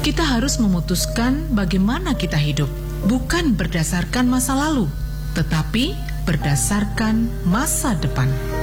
Kita harus memutuskan bagaimana kita hidup, bukan berdasarkan masa lalu, tetapi berdasarkan masa depan.